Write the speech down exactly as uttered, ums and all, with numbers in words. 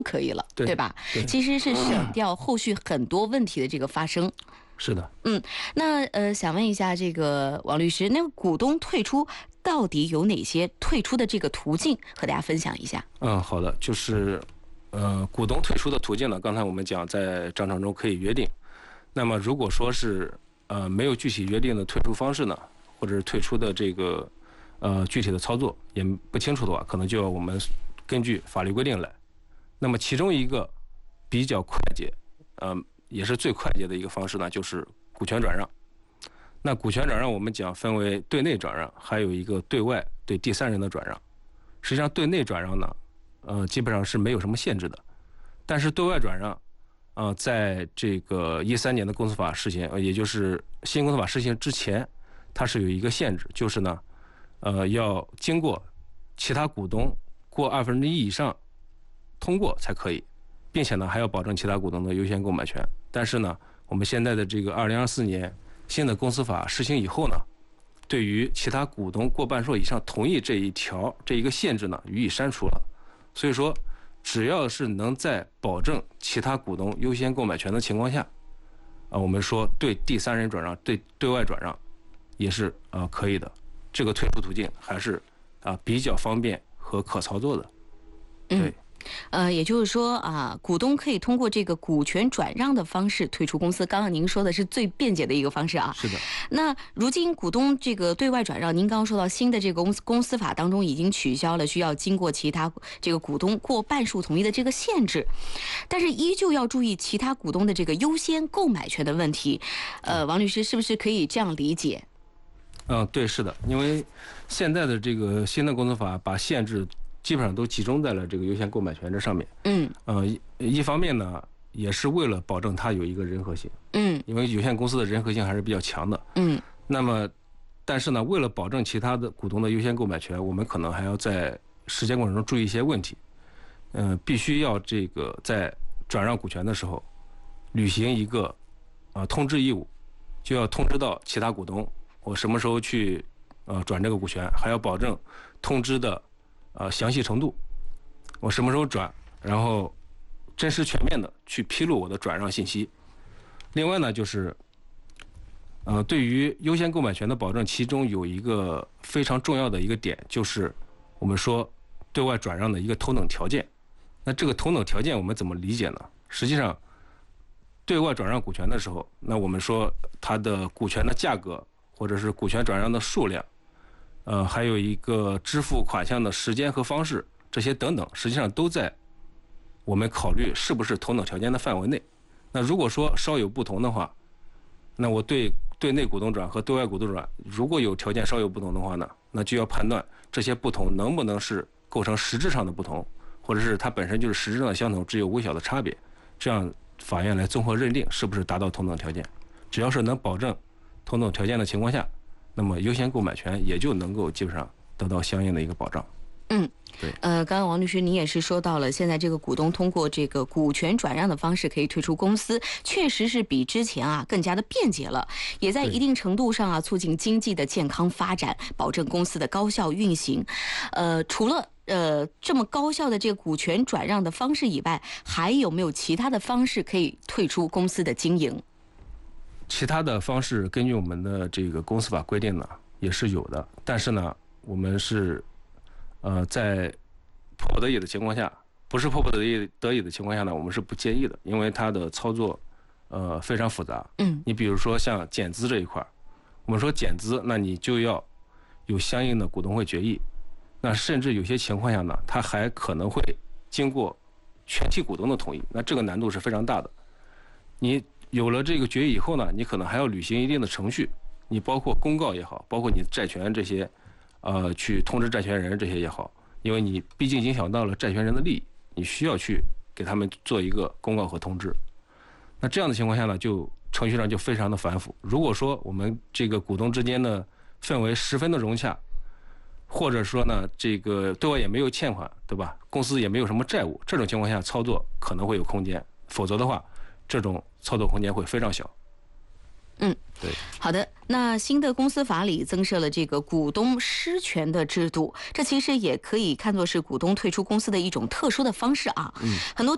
可以了， 对， 对吧？ 对， 其实是省掉后续很多问题的这个发生。 是的。 嗯，那呃，想问一下这个王律师，那个股东退出到底有哪些退出的这个途径，和大家分享一下？ 嗯，好的，就是呃，股东退出的途径呢，刚才我们讲在章程中可以约定。那么如果说是呃没有具体约定的退出方式呢，或者是退出的这个呃具体的操作也不清楚的话，可能就要我们根据法律规定来。那么其中一个比较快捷，呃，也是最快捷的一个方式呢，就是股权转让。那股权转让我们讲分为对内转让，还有一个对外对第三人的转让。实际上对内转让呢，呃，基本上是没有什么限制的，但是对外转让，呃，在这个一三年的公司法施行，呃，也就是新公司法施行之前，它是有一个限制，就是呢，呃，要经过其他股东过二分之一以上通过才可以，并且呢还要保证其他股东的优先购买权。但是呢，我们现在的这个二零二四年新的公司法施行以后呢，对于其他股东过半数以上同意这一条这一个限制呢予以删除了。所以说，只要是能在保证其他股东优先购买权的情况下，啊，我们说对第三人转让、对对外转让也是啊可以的。这个退出途径还是啊比较方便和可操作的。对。 嗯呃，也就是说啊，股东可以通过这个股权转让的方式退出公司。刚刚您说的是最便捷的一个方式啊。 是的。 那如今股东这个对外转让，您刚刚说到新的这个公司公司法当中已经取消了需要经过其他这个股东过半数同意的这个限制，但是依旧要注意其他股东的这个优先购买权的问题。呃，王律师是不是可以这样理解？ 嗯，对，是的，因为现在的这个新的公司法把限制基本上都集中在了这个优先购买权这上面。 嗯， 呃，一一方面呢，也是为了保证它有一个人和性。 嗯， 因为有限公司的人和性还是比较强的。 嗯， 那么，但是呢，为了保证其他的股东的优先购买权，我们可能还要在实践过程中注意一些问题。嗯、呃，必须要这个在转让股权的时候，履行一个啊、呃、通知义务，就要通知到其他股东，我什么时候去呃转这个股权，还要保证通知的呃详细程度，我什么时候转，然后真实全面的去披露我的转让信息。另外呢，就是呃对于优先购买权的保证，其中有一个非常重要的一个点，就是我们说对外转让的一个同等条件。那这个同等条件我们怎么理解呢？实际上，对外转让股权的时候，那我们说它的股权的价格，或者是股权转让的数量，呃，还有一个支付款项的时间和方式，这些等等，实际上都在我们考虑是不是同等条件的范围内。那如果说稍有不同的话，那我对对内股东转和对外股东转，如果有条件稍有不同的话呢，那就要判断这些不同能不能是构成实质上的不同，或者是它本身就是实质上的相同，只有微小的差别，这样法院来综合认定是不是达到同等条件。只要是能保证同等条件的情况下，那么优先购买权也就能够基本上得到相应的一个保障。 嗯， 对。 呃，刚刚王律师您也是说到了，现在这个股东通过这个股权转让的方式可以退出公司，确实是比之前啊更加的便捷了，也在一定程度上啊促进经济的健康发展，保证公司的高效运行。呃，除了呃这么高效的这个股权转让的方式以外，还有没有其他的方式可以退出公司的经营？ 其他的方式根据我们的这个公司法规定呢也是有的，但是呢我们是呃在迫不得已的情况下，不是迫不得已得已的情况下呢，我们是不建议的，因为它的操作呃非常复杂。 嗯， 你比如说像减资这一块，我们说减资，那你就要有相应的股东会决议，那甚至有些情况下呢，它还可能会经过全体股东的同意，那这个难度是非常大的。你有了这个决议以后呢，你可能还要履行一定的程序，你包括公告也好，包括你债权这些，呃，去通知债权人这些也好，因为你毕竟影响到了债权人的利益，你需要去给他们做一个公告和通知。那这样的情况下呢，就程序上就非常的繁复。如果说我们这个股东之间的氛围十分的融洽，或者说呢，这个对外也没有欠款，对吧？公司也没有什么债务，这种情况下操作可能会有空间，否则的话，这种操作空间会非常小。 嗯， 对， 好的。那新的公司法里增设了这个股东失权的制度，这其实也可以看作是股东退出公司的一种特殊的方式啊。 嗯， 很多